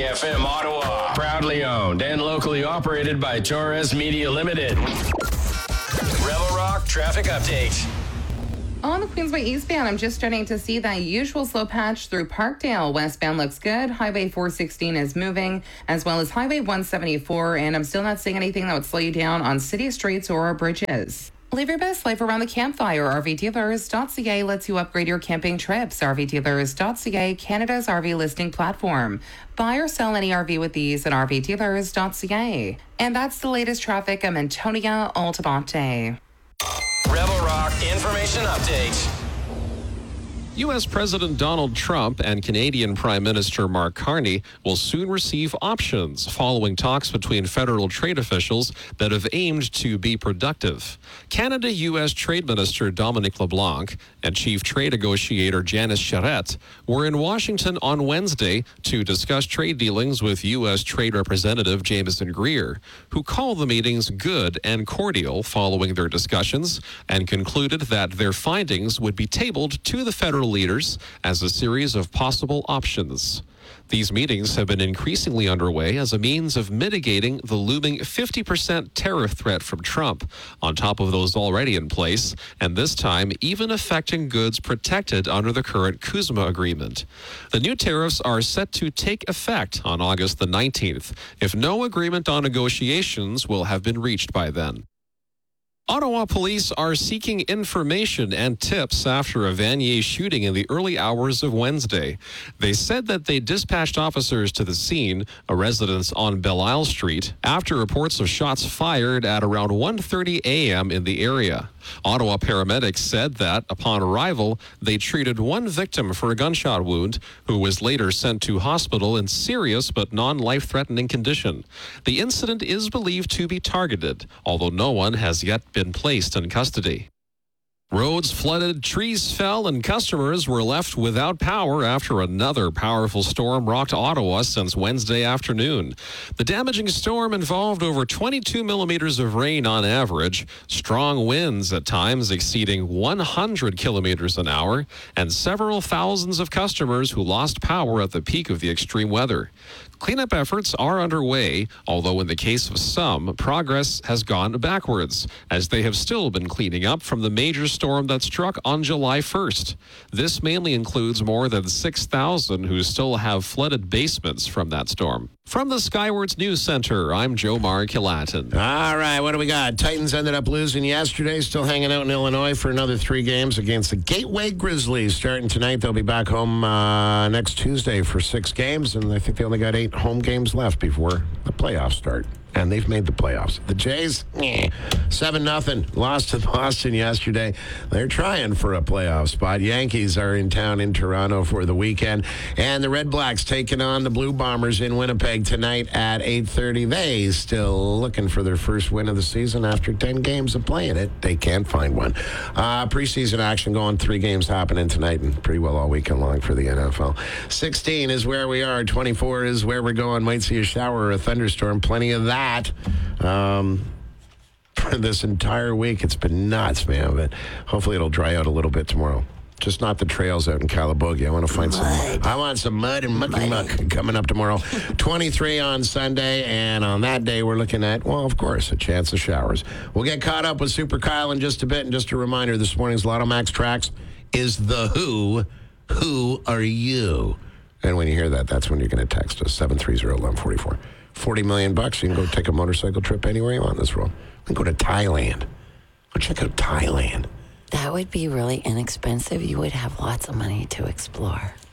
FM Ottawa. Proudly owned and locally operated by Torres Media Limited. Rebel Rock Traffic Update. On the Queensway eastbound, I'm just starting to see that usual slow patch through Parkdale. Westbound looks good. Highway 416 is moving, as well as Highway 174, and I'm still not seeing anything that would slow you down on city streets or bridges. Live your best life around the campfire. RVDealers.ca lets you upgrade your camping trips. RVDealers.ca, Canada's RV listing platform. Buy or sell any RV with ease at RVDealers.ca. And that's the latest traffic. I'm Antonia Altabate. Rebel Rock Information Update. U.S. President Donald Trump and Canadian Prime Minister Mark Carney will soon receive options following talks between federal trade officials that have aimed to be productive. Canada-U.S. Trade Minister Dominic LeBlanc and Chief Trade Negotiator Janice Charette were in Washington on Wednesday to discuss trade dealings with U.S. Trade Representative Jameson Greer, who called the meetings good and cordial following their discussions and concluded that their findings would be tabled to the federal leaders as a series of possible options. These meetings have been increasingly underway as a means of mitigating the looming 50% tariff threat from Trump, on top of those already in place, and this time even affecting goods protected under the current CUSMA agreement. The new tariffs are set to take effect on August the 19th, if no agreement on negotiations will have been reached by then. Ottawa police are seeking information and tips after a Vanier shooting in the early hours of Wednesday. They said that they dispatched officers to the scene, a residence on Belle Isle Street, after reports of shots fired at around 1:30 a.m. in the area. Ottawa paramedics said that, upon arrival, they treated one victim for a gunshot wound, who was later sent to hospital in serious but non-life-threatening condition. The incident is believed to be targeted, although no one has yet been placed in custody. Roads flooded, trees fell, and customers were left without power after another powerful storm rocked Ottawa since Wednesday afternoon. The damaging storm involved over 22 millimeters of rain on average, strong winds at times exceeding 100 kilometers an hour, and several thousands of customers who lost power at the peak of the extreme weather. Cleanup efforts are underway, although in the case of some, progress has gone backwards, as they have still been cleaning up from the major storm that struck on July 1st. This mainly includes more than 6,000 who still have flooded basements from that storm. From the Skywards News Center, I'm Joe Markilatin. All right, what do we got? Titans ended up losing yesterday, still hanging out in Illinois for another 3 games against the Gateway Grizzlies. Starting tonight, they'll be back home next Tuesday for 6 games, and I think they only got 8 home games left before the playoffs start. And they've made the playoffs. The Jays, 7-0. Lost to Boston yesterday. They're trying for a playoff spot. Yankees are in town in Toronto for the weekend. And the Red Blacks taking on the Blue Bombers in Winnipeg tonight at 8:30. They still looking for their first win of the season after 10 games of playing it. They can't find one. Preseason action going, 3 games happening tonight and pretty well all weekend long for the NFL. 16 is where we are. 24 is where we're going. Might see a shower or a thunderstorm. Plenty of that. For this entire week, it's been nuts, man. But hopefully it'll dry out a little bit tomorrow. Just not the trails out in Calabogie. I want to find some mud and mucky muck coming up tomorrow. 23 on Sunday, and on that day we're looking at, well, of course, a chance of showers. We'll get caught up with Super Kyle in just a bit. And just a reminder, this morning's Lotto Max Tracks is the Who. Who are you? And when you hear that, that's when you're going to text us, 730-1144. $40 million. You can go take a motorcycle trip anywhere you want in this world. You can go to Thailand. Go check out Thailand. That would be really inexpensive. You would have lots of money to explore.